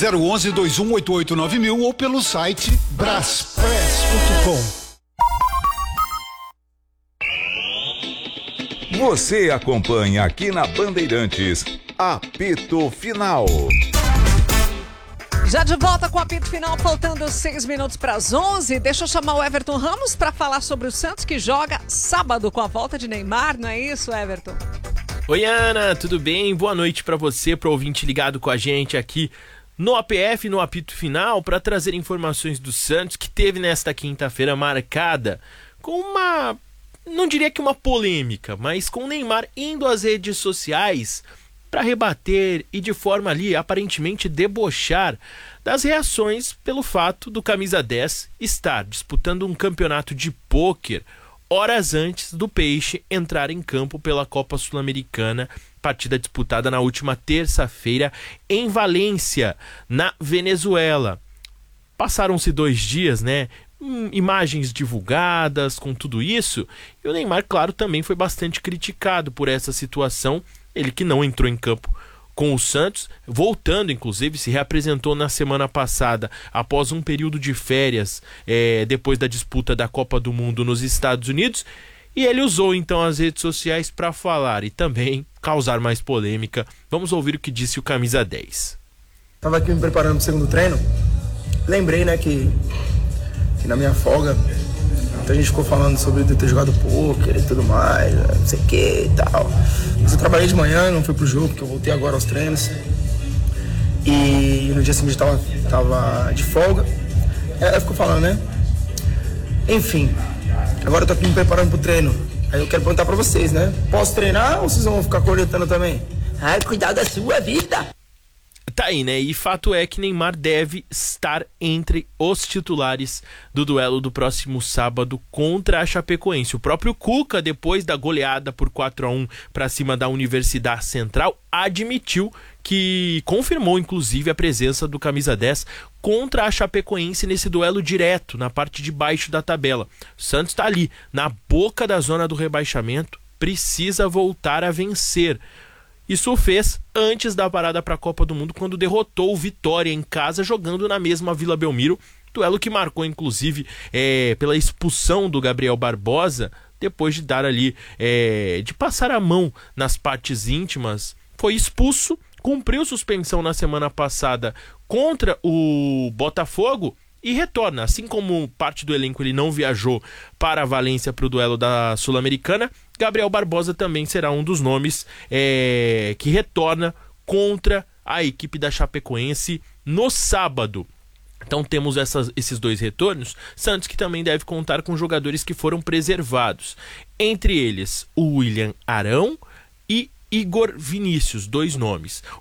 011-2188-9000 ou pelo site braspress.com. Você acompanha aqui na Bandeirantes, Apito Final. Já de volta com o apito final, faltando 6 minutos para as 11. Deixa eu chamar o Everton Ramos para falar sobre o Santos, que joga sábado com a volta de Neymar, não é isso, Everton? Oi, Ana, tudo bem? Boa noite para você, para o ouvinte ligado com a gente aqui no APF, no apito final, para trazer informações do Santos, que teve nesta quinta-feira marcada com uma, não diria que uma polêmica, mas com o Neymar indo às redes sociais para rebater e de forma ali aparentemente debochar das reações pelo fato do camisa 10 estar disputando um campeonato de pôquer horas antes do Peixe entrar em campo pela Copa Sul-Americana, partida disputada na última terça-feira em Valência, na Venezuela. Passaram-se 2 dias, né? Imagens divulgadas com tudo isso, e o Neymar, claro, também foi bastante criticado por essa situação. Ele que não entrou em campo com o Santos, voltando inclusive, se reapresentou na semana passada após um período de férias depois da disputa da Copa do Mundo nos Estados Unidos, e ele usou então as redes sociais para falar e também causar mais polêmica. Vamos ouvir o que disse o camisa 10. Tava aqui me preparando para o segundo treino, lembrei, né, que na minha folga muita gente ficou falando sobre eu ter jogado pôquer e tudo mais, não sei o que e tal. Mas eu trabalhei de manhã, não fui pro jogo, porque eu voltei agora aos treinos. E no dia seguinte eu tava de folga. Ela ficou falando, né? Enfim, agora eu tô aqui me preparando pro treino. Aí eu quero perguntar pra vocês, né? Posso treinar ou vocês vão ficar cornetando também? Ai, cuidado da sua vida! Tá aí, né? E fato é que Neymar deve estar entre os titulares do duelo do próximo sábado contra a Chapecoense. O próprio Cuca, depois da goleada por 4-1 para cima da Universidade Central, admitiu que confirmou, inclusive, a presença do camisa 10 contra a Chapecoense nesse duelo direto, na parte de baixo da tabela. O Santos está ali, na boca da zona do rebaixamento, precisa voltar a vencer. Isso fez antes da parada para a Copa do Mundo, quando derrotou o Vitória em casa, jogando na mesma Vila Belmiro. Duelo que marcou, inclusive, pela expulsão do Gabriel Barbosa, depois de dar ali, de passar a mão nas partes íntimas. Foi expulso, cumpriu suspensão na semana passada contra o Botafogo e retorna. Assim como parte do elenco ele não viajou para a Valência para o duelo da Sul-Americana, Gabriel Barbosa também será um dos nomes que retorna contra a equipe da Chapecoense no sábado. Então temos esses 2 retornos. Santos que também deve contar com jogadores que foram preservados. Entre eles, o William Arão e Igor Vinícius, 2 nomes.